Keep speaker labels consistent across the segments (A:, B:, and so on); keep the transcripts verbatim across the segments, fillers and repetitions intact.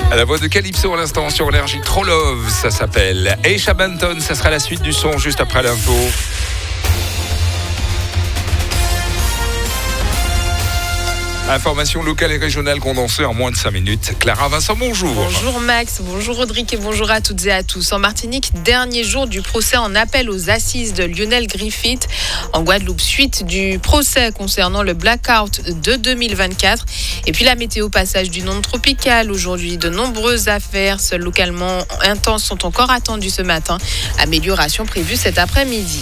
A: À la voix de Calypso à l'instant sur Énergie, Trop Love, ça s'appelle. Et Shabanton, ça sera la suite du son juste après l'info. Information locale et régionale condensée en moins de cinq minutes. Clara Vincent, bonjour.
B: Bonjour Max, bonjour Rodrigue et bonjour à toutes et à tous. En Martinique, dernier jour du procès en appel aux assises de Lionel Griffith. En Guadeloupe, suite du procès concernant le blackout de deux mille vingt-quatre. Et puis la météo, passage d'une onde tropicale. Aujourd'hui, de nombreuses affaires, seules localement intenses, sont encore attendues ce matin. Amélioration prévue cet après-midi.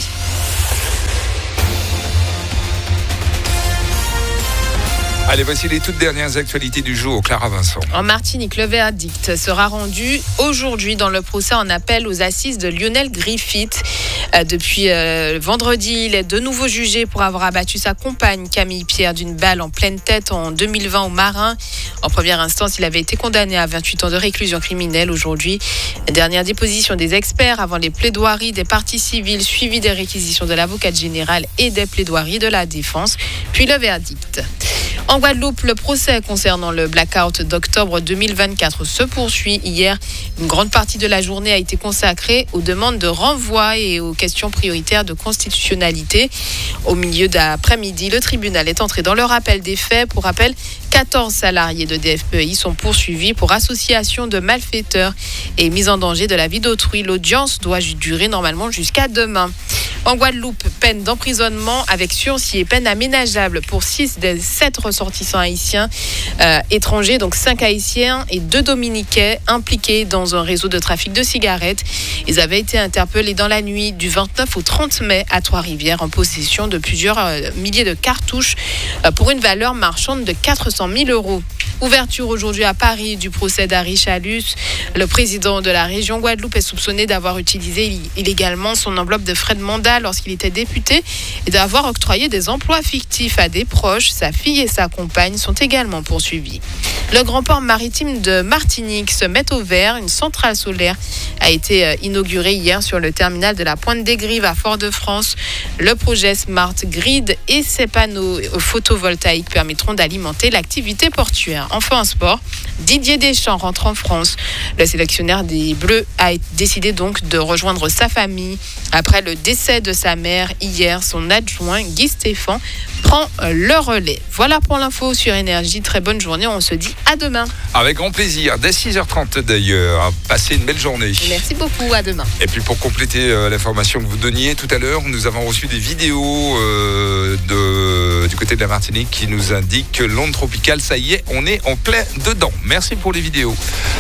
A: Allez, voici les toutes dernières actualités du jour. Clara Vincent.
B: En Martinique, le verdict sera rendu aujourd'hui dans le procès en appel aux assises de Lionel Griffith. Euh, depuis euh, vendredi, il est de nouveau jugé pour avoir abattu sa compagne Camille Pierre d'une balle en pleine tête en deux mille vingt au Marin. En première instance, il avait été condamné à vingt-huit ans de réclusion criminelle. Aujourd'hui, dernière déposition des experts avant les plaidoiries des parties civiles, suivi des réquisitions de l'avocate générale et des plaidoiries de la défense, puis le verdict. En Guadeloupe, le procès concernant le blackout d'octobre deux mille vingt-quatre se poursuit. Hier, une grande partie de la journée a été consacrée aux demandes de renvoi et aux questions prioritaires de constitutionnalité. Au milieu d'après-midi, le tribunal est entré dans le rappel des faits. Pour rappel, quatorze salariés de D F P I sont poursuivis pour association de malfaiteurs et mise en danger de la vie d'autrui. L'audience doit durer normalement jusqu'à demain. En Guadeloupe, peine d'emprisonnement avec sursis et peine aménageable pour six des sept ressortissants haïtiens euh, étrangers, donc cinq haïtiens et deux dominicains impliqués dans un réseau de trafic de cigarettes. Ils avaient été interpellés dans la nuit du vingt-neuf au trente mai à Trois-Rivières en possession de plusieurs euh, milliers de cartouches euh, pour une valeur marchande de quatre cent mille euros. Ouverture aujourd'hui à Paris du procès d'Harry Chalus. Le président de la région Guadeloupe est soupçonné d'avoir utilisé illégalement son enveloppe de frais de mandat lorsqu'il était député et d'avoir octroyé des emplois fictifs à des proches. Sa fille et sa compagne sont également poursuivis. Le grand port maritime de Martinique se met au vert. Une centrale solaire a été inaugurée hier sur le terminal de la Pointe des Grives à Fort-de-France. Le projet Smart Grid et ses panneaux photovoltaïques permettront d'alimenter l'activité portuaire. Enfin en sport, Didier Deschamps rentre en France. Le sélectionneur des Bleus a décidé donc de rejoindre sa famille. Après le décès de sa mère hier, son adjoint Guy Stéphane prend le relais. Voilà pour l'info sur Énergie. Très bonne journée, on se dit à demain.
A: Avec grand plaisir, dès six heures trente d'ailleurs. Passez une belle journée.
B: Merci beaucoup, à demain.
A: Et puis pour compléter euh, l'information que vous donniez tout à l'heure, nous avons reçu des vidéos euh, de, du côté de la Martinique qui nous indiquent que l'onde tropicale, ça y est, on est en plein dedans. Merci pour les vidéos.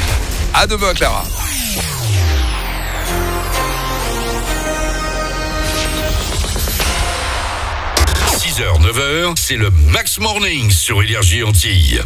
A: À demain, Clara.
C: six heures neuf heures, c'est le Max Morning sur Énergie Antilles.